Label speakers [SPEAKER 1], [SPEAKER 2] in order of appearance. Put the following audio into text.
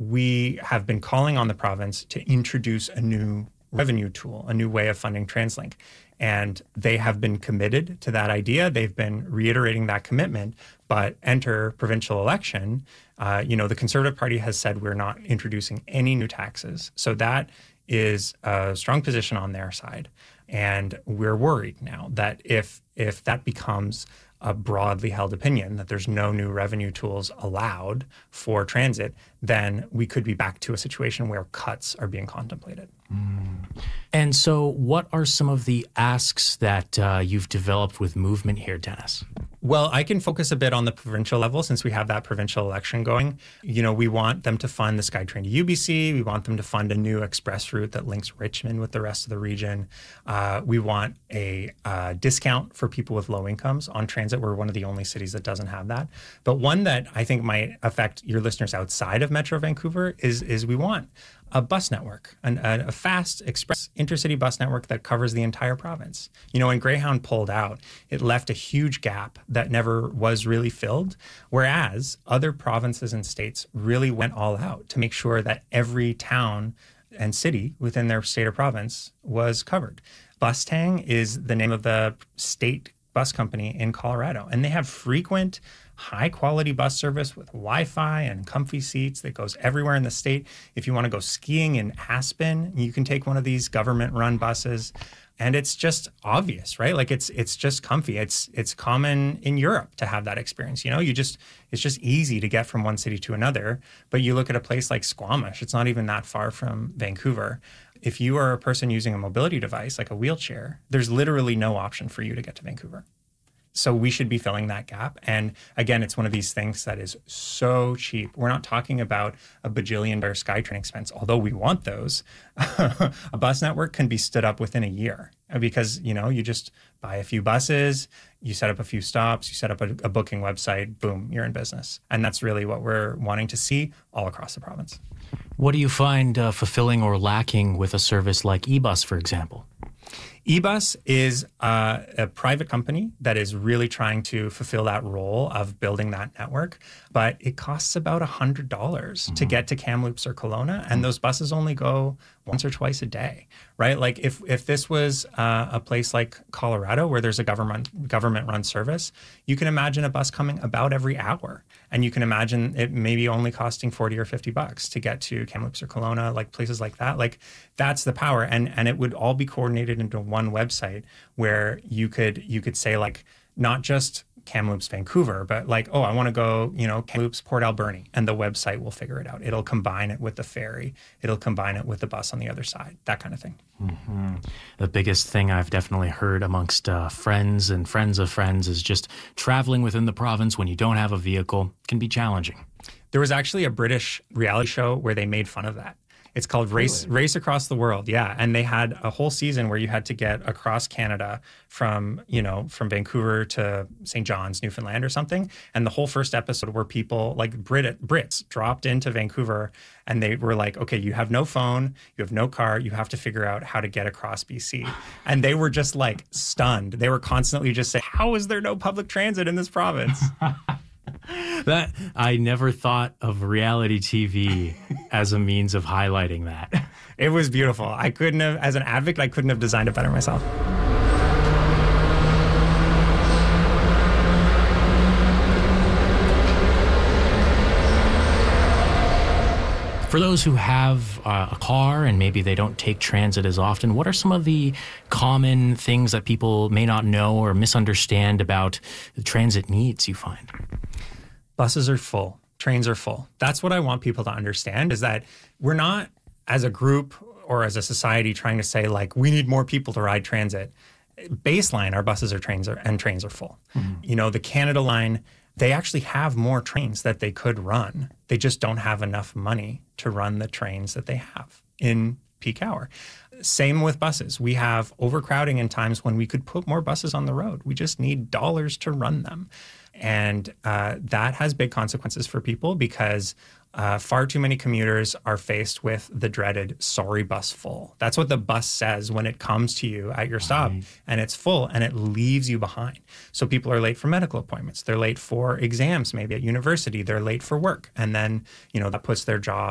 [SPEAKER 1] we have been calling on the province to introduce a new revenue tool, a new way of funding TransLink. And they have been committed to that idea. They've been reiterating that commitment. But enter provincial election, the Conservative Party has said we're not introducing any new taxes. So that is a strong position on their side. And we're worried now that if that becomes a broadly held opinion, that there's no new revenue tools allowed for transit, then we could be back to a situation where cuts are being contemplated.
[SPEAKER 2] And so what are some of the asks that you've developed with movement here, Dennis?
[SPEAKER 1] Well, I can focus a bit on the provincial level since we have that provincial election going. We want them to fund the SkyTrain to UBC. We want them to fund a new express route that links Richmond with the rest of the region. We want a discount for people with low incomes on transit. We're one of the only cities that doesn't have that. But one that I think might affect your listeners outside of Metro Vancouver is we want a bus network, a fast express intercity bus network that covers the entire province. When Greyhound pulled out, it left a huge gap that never was really filled, whereas other provinces and states really went all out to make sure that every town and city within their state or province was covered. Bustang is the name of the state bus company in Colorado, and they have frequent high-quality bus service with Wi-Fi and comfy seats that goes everywhere in the state. If you want to go skiing in Aspen, you can take one of these government-run buses, and it's just obvious, right? Like it's just comfy. It's common in Europe to have that experience. It's just easy to get from one city to another. But you look at a place like Squamish; it's not even that far from Vancouver. If you are a person using a mobility device like a wheelchair, there's literally no option for you to get to Vancouver. So we should be filling that gap. And again, it's one of these things that is so cheap. We're not talking about a bajillion dollar SkyTrain expense, although we want those. A bus network can be stood up within a year because, you just buy a few buses, you set up a few stops, you set up a booking website, boom, you're in business. And that's really what we're wanting to see all across the province.
[SPEAKER 2] What do you find fulfilling or lacking with a service like eBus, for example?
[SPEAKER 1] eBus is a private company that is really trying to fulfill that role of building that network, but it costs about $100 to get to Kamloops or Kelowna, and those buses only go once or twice a day, right? Like if this was a place like Colorado where there's a government-run service, you can imagine a bus coming about every hour, and you can imagine it maybe only costing $40 or $50 to get to Kamloops or Kelowna, like places like that. Like that's the power, and it would all be coordinated into one website where you could say like not just Kamloops, Vancouver, but like, oh, I want to go, Kamloops, Port Alberni, and the website will figure it out. It'll combine it with the ferry. It'll combine it with the bus on the other side, that kind of thing.
[SPEAKER 2] Mm-hmm. The biggest thing I've definitely heard amongst friends and friends of friends is just traveling within the province when you don't have a vehicle can be challenging.
[SPEAKER 1] There was actually a British reality show where they made fun of that. It's called Race Across the World. Yeah. And they had a whole season where you had to get across Canada from Vancouver to St. John's, Newfoundland or something. And the whole first episode were people like Brits dropped into Vancouver and they were like, okay, you have no phone, you have no car, you have to figure out how to get across BC. And they were just like stunned. They were constantly just saying, how is there no public transit in this province?
[SPEAKER 2] That I never thought of reality TV as a means of highlighting that.
[SPEAKER 1] It was beautiful. As an advocate, I couldn't have designed it better myself.
[SPEAKER 2] For those who have a car and maybe they don't take transit as often, what are some of the common things that people may not know or misunderstand about the transit needs you find?
[SPEAKER 1] Buses are full. Trains are full. That's what I want people to understand, is that we're not, as a group or as a society, trying to say, like, we need more people to ride transit. Baseline, our buses or trains are full. Mm-hmm. The Canada Line, they actually have more trains that they could run. They just don't have enough money to run the trains that they have in peak hour. Same with buses. We have overcrowding in times when we could put more buses on the road. We just need dollars to run them. And that has big consequences for people because far too many commuters are faced with the dreaded sorry bus full. That's what the bus says when it comes to you at your stop, and it's full and it leaves you behind. So people are late for medical appointments. They're late for exams, maybe at university. They're late for work. And then, that puts their job